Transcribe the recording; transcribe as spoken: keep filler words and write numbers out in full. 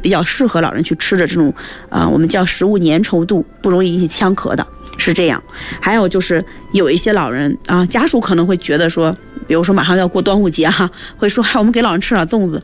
比较适合老人去吃的这种，呃，我们叫食物粘稠度不容易引起呛咳的，是这样。还有就是有一些老人啊，家属可能会觉得说，比如说马上要过端午节哈、啊，会说，嗨，我们给老人吃点粽子，